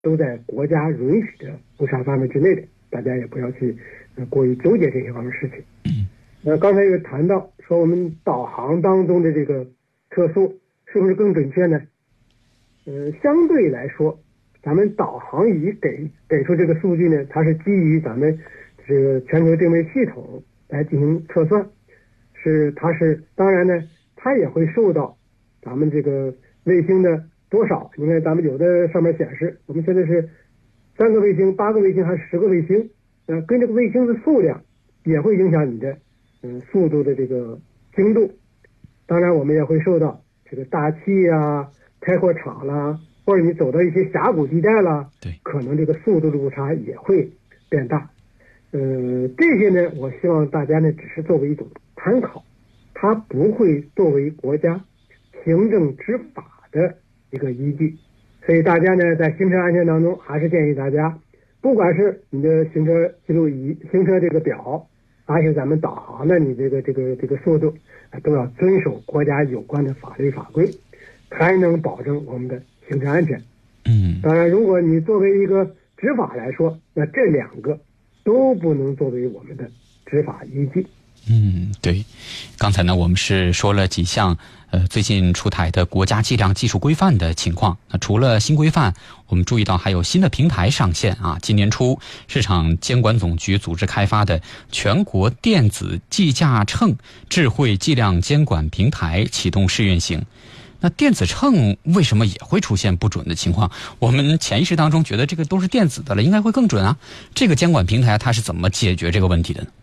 都在国家允许的误差范围之内的，大家也不要去过于纠结这些方面的事情。刚才又谈到说我们导航当中的这个测速是不是更准确呢？相对来说，咱们导航仪给出这个数据呢，它是基于咱们这个全球定位系统来进行测算，当然呢，它也会受到咱们这个卫星的多少。你看咱们有的上面显示我们现在是3个卫星、8个卫星还是10个卫星，跟这个卫星的数量也会影响你的速度的这个精度。当然我们也会受到这个大气啊、开阔场啦，或者你走到一些峡谷地带啦， 对， 可能这个速度的误差也会变大。这些呢，我希望大家呢只是作为一种参考，它不会作为国家行政执法的一个依据。所以大家呢在行车安全当中，还是建议大家，不管是你的行车记录仪、行车这个表，而且咱们导航的你这个速度，都要遵守国家有关的法律法规，才能保证我们的行车安全。当然，如果你作为一个执法来说，那这2个都不能作为我们的执法依据。 对，刚才呢我们是说了几项最近出台的国家计量技术规范的情况。那除了新规范，我们注意到还有新的平台上线啊。今年初，市场监管总局组织开发的全国电子计价秤智慧计量监管平台启动试运行。那电子秤为什么也会出现不准的情况？我们潜意识当中觉得这个都是电子的了，应该会更准啊。这个监管平台它是怎么解决这个问题的呢？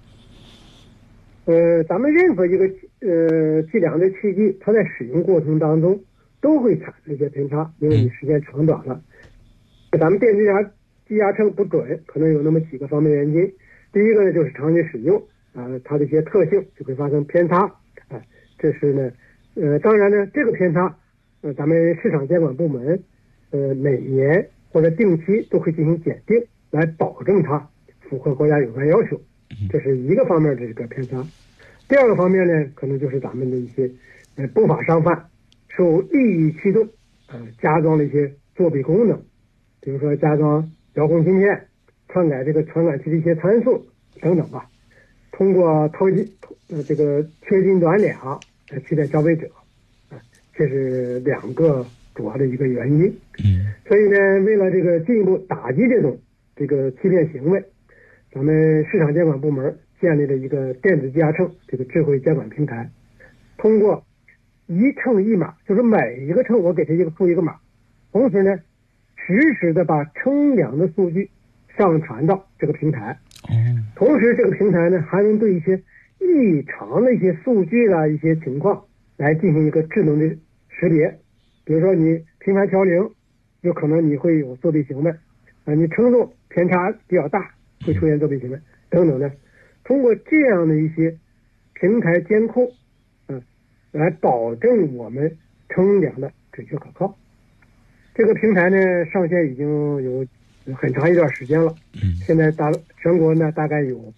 咱们任何一个计量的器具，它在使用过程当中都会产生一些偏差，因为你时间长短了。咱们电子计价秤不准，可能有那么几个方面原因。第一个呢，就是长期使用它的一些特性就会发生偏差。这是呢，当然呢，这个偏差，咱们市场监管部门每年或者定期都会进行检定，来保证它符合国家有关要求。这是一个方面的这个偏差。第二个方面呢，可能就是咱们的一些不法商贩受利益驱动，加装了一些作弊功能，比如说加装遥控芯片、篡改这个传感器的一些参数等等吧，通过这个缺斤短两来欺骗消费者，这是2个主要的一个原因。所以呢，为了这个进一步打击这个欺骗行为，咱们市场监管部门建立了一个电子计价秤这个智慧监管平台，通过一秤一码，就是每一个秤我给它一个码，同时呢，实时的把称量的数据上传到这个平台。同时这个平台呢，还能对一些异常的一些数据一些情况来进行一个智能的识别。比如说你频繁调零，有可能你会有作弊行为，你称重偏差比较大，会出现作弊行为等等的。通过这样的一些平台监控，来保证我们称量的准确可靠。这个平台呢，上线已经有很长一段时间了。现在全国呢大概有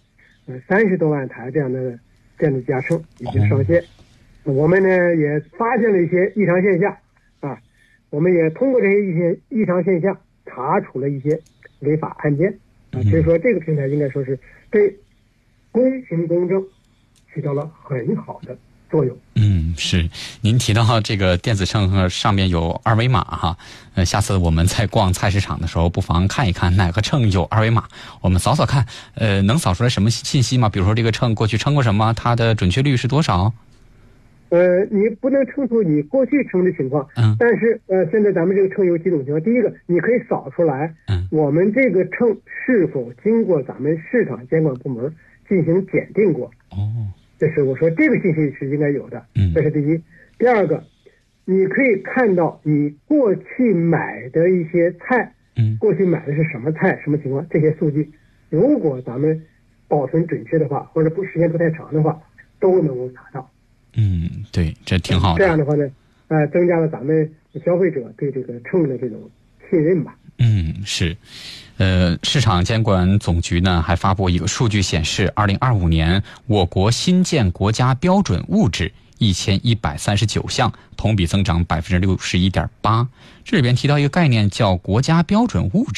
30多万台这样的电子计价秤已经上线。我们呢也发现了一些异常现象我们也通过这些异常现象查处了一些违法案件所以说这个平台应该说是对公平公正起到了很好的作用。 是，您提到这个电子秤上面有2维码哈，下次我们在逛菜市场的时候，不妨看一看哪个秤有2维码，我们扫扫看，能扫出来什么信息吗？比如说这个秤过去称过什么，它的准确率是多少？ 你不能称出你过去称的情况，但是现在咱们这个秤有几种情况。第一个，你可以扫出来，我们这个秤是否经过咱们市场监管部门进行检定过。这是我说这个信息是应该有的，这是第一。第二个，你可以看到你过去买的一些菜，过去买的是什么菜，什么情况，这些数据，如果咱们保存准确的话，或者时间不太长的话，都能够查到。 对，这挺好的。 这样的话呢，增加了咱们消费者对这个秤的这种信任吧。 是。市场监管总局呢还发布一个数据显示，2025年我国新建国家标准物质 1139项，同比增长61.8%。这里边提到一个概念叫国家标准物质。